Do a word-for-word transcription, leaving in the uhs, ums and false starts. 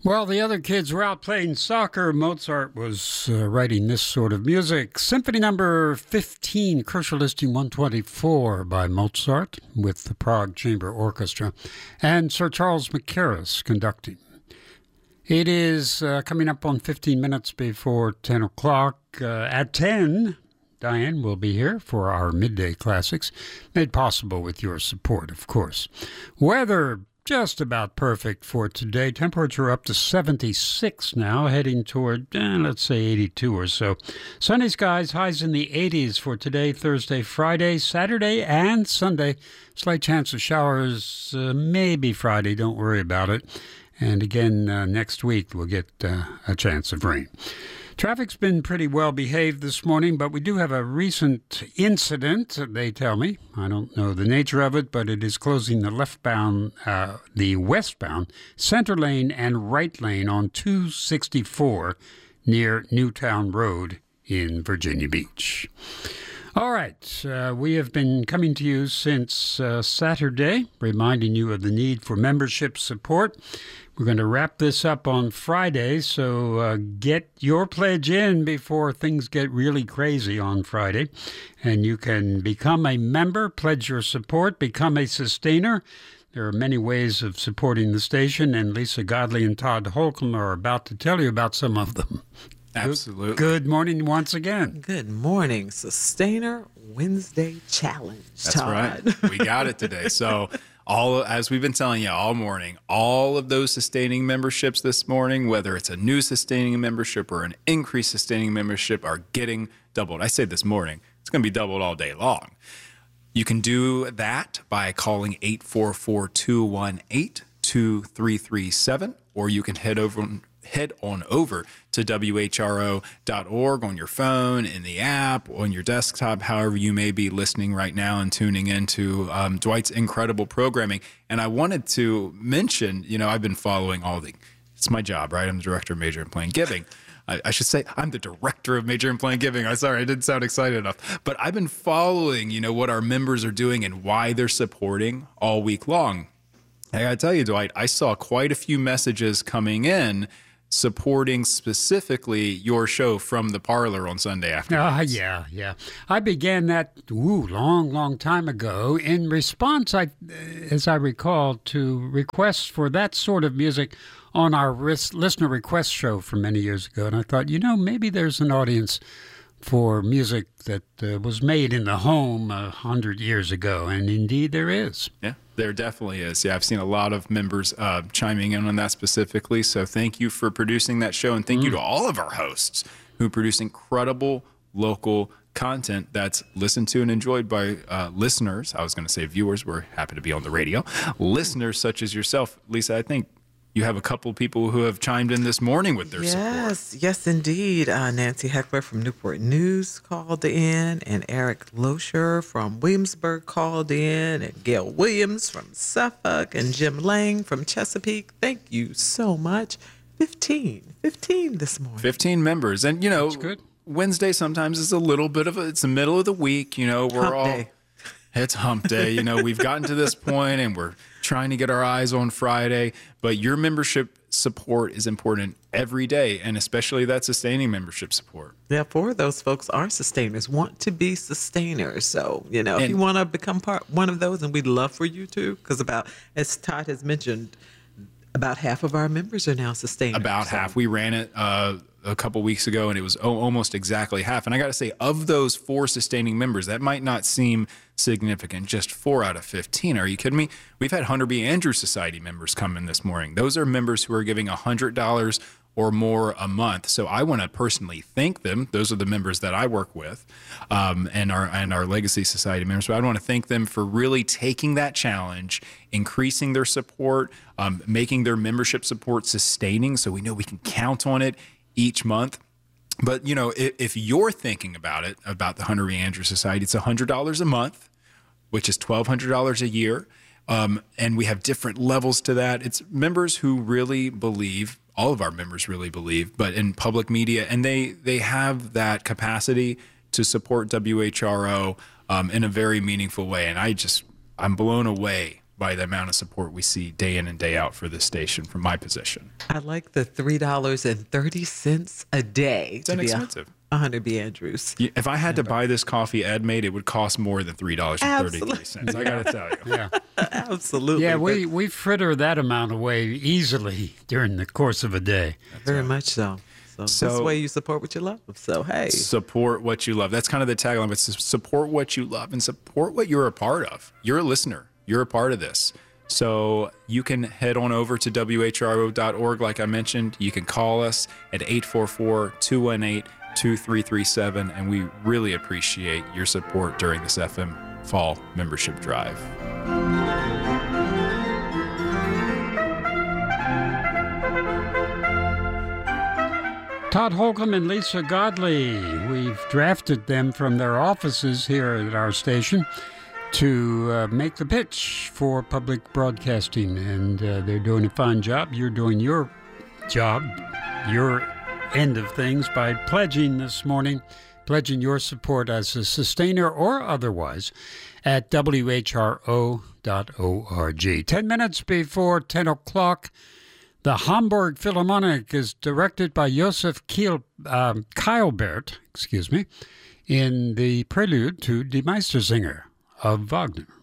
While the other kids were out playing soccer, Mozart was uh, writing this sort of music. Symphony number fifteen, Kosher Listing one twenty-four by Mozart with the Prague Chamber Orchestra and Sir Charles Mackerras conducting. It is uh, coming up on fifteen minutes before ten o'clock. Uh, at ten, Diane will be here for our Midday Classics, made possible with your support, of course. Weather just about perfect for today. Temperature up to seventy-six now, heading toward, eh, let's say, eighty-two or so. Sunny skies, highs in the eighties for today, Thursday, Friday, Saturday, and Sunday. Slight chance of showers, uh, maybe Friday, don't worry about it. And again, uh, next week we'll get uh, a chance of rain. Traffic's been pretty well behaved this morning, but we do have a recent incident, they tell me. I don't know the nature of it, but it is closing the leftbound, uh, the westbound center lane and right lane on two sixty-four near Newtown Road in Virginia Beach. All right, uh, we have been coming to you since uh, Saturday, reminding you of the need for membership support. We're going to wrap this up on Friday, so uh, get your pledge in before things get really crazy on Friday. And you can become a member, pledge your support, become a sustainer. There are many ways of supporting the station, and Lisa Godley and Todd Holcomb are about to tell you about some of them. Absolutely. Good morning once again. Good morning. Sustainer Wednesday Challenge, That's Todd. right. We got it today. So all, as we've been telling you all morning, all of those sustaining memberships this morning, whether it's a new sustaining membership or an increased sustaining membership, are getting doubled. I say this morning, it's going to be doubled all day long. You can do that by calling eight four four, two one eight, two three three seven, or you can head over head on over to W H R O dot org on your phone, in the app, on your desktop, however you may be listening right now and tuning into um, Dwight's incredible programming. And I wanted to mention, you know, I've been following all the, it's my job, right? I'm the director of Major and Planned Giving. I, I should say I'm the director of Major and Planned Giving. I'm sorry, I didn't sound excited enough. But I've been following, you know, what our members are doing and why they're supporting all week long. I got to tell you, Dwight, I saw quite a few messages coming in supporting specifically your show from the parlor on Sunday afternoon. Ah, uh, yeah, yeah. I began that ooh, long, long time ago in response, I, as I recall, to requests for that sort of music on our ris- listener request show from many years ago. And I thought, you know, maybe there's an audience for music that uh, was made in the home a hundred years ago. And indeed there is. Yeah. There definitely is. Yeah, I've seen a lot of members uh, chiming in on that specifically. So thank you for producing that show. And thank mm. you to all of our hosts who produce incredible local content that's listened to and enjoyed by uh, listeners. I was going to say viewers. We're happy to be on the radio. Listeners such as yourself. Lisa, I think you have a couple people who have chimed in this morning with their yes, support. Yes, yes, indeed. Uh, Nancy Heckler from Newport News called in, and Eric Loescher from Williamsburg called in, and Gail Williams from Suffolk, and Jim Lang from Chesapeake. Thank you so much. fifteen, fifteen this morning. fifteen members. And, you know, That's good. Wednesday sometimes is a little bit of a, it's the middle of the week. You know, we're Hump all... day. It's hump day. You know, we've gotten to this point and we're trying to get our eyes on Friday, but your membership support is important every day, and especially that sustaining membership support. Yeah, four of those folks are sustainers, want to be sustainers. So, you know, if And- you want to become part one of those, and we'd love for you to, because about, as Todd has mentioned, about half of our members are now sustainers. About So- half. We ran it uh, a couple weeks ago, and it was o- almost exactly half. And I got to say, of those four sustaining members, that might not seem significant. Just four out of fifteen. Are you kidding me? We've had Hunter B. Andrews Society members come in this morning. Those are members who are giving one hundred dollars or more a month. So I want to personally thank them. Those are the members that I work with, um, and our and our Legacy Society members. But I want to thank them for really taking that challenge, increasing their support, um, making their membership support sustaining, so we know we can count on it each month. But, you know, if, if you're thinking about it, about the Hunter B. Andrews Society, it's one hundred dollars a month, which is twelve hundred dollars a year. Um, and we have different levels to that. It's members who really believe, all of our members really believe, but in public media, and they, they have that capacity to support W H R O um, in a very meaningful way. And I just, I'm blown away by the amount of support we see day in and day out for this station from my position. I like the three dollars and thirty cents a day. It's inexpensive. A hundred B. Andrews. Yeah, if I had to buy this coffee Ed made, it would cost more than three dollars and thirty-three cents. I got to tell you. Yeah. Absolutely. Yeah, we, we fritter that amount away easily during the course of a day. Very much so. So, So- this way you support what you love. So, hey. Support what you love. That's kind of the tagline, but s- support what you love and support what you're a part of. You're a listener. You're a part of this. So you can head on over to W H R O dot org, like I mentioned. You can call us at eight four four, two one eight, two three three seven, and we really appreciate your support during this F M Fall membership drive. Todd Holcomb and Lisa Godley, we've drafted them from their offices here at our station to uh, make the pitch for public broadcasting, and uh, they're doing a fine job. You're doing your job, your end of things, by pledging this morning, pledging your support as a sustainer or otherwise at W H R O dot org. Ten minutes before ten o'clock, the Hamburg Philharmonic is directed by Josef Kiel, um, Keilbert, excuse me, in the prelude to Die Meistersinger of Wagner.